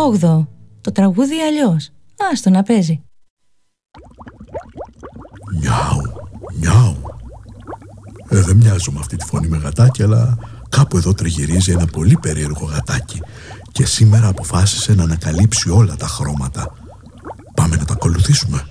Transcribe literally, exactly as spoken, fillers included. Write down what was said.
Όγδοο. Το τραγούδι αλλιώς. Άστο να παίζει. Νιάου, νιάου. Ε, δεν μοιάζω με αυτή τη φωνή με γατάκι, αλλά κάπου εδώ τριγυρίζει ένα πολύ περίεργο γατάκι και σήμερα αποφάσισε να ανακαλύψει όλα τα χρώματα. Πάμε να τα ακολουθήσουμε.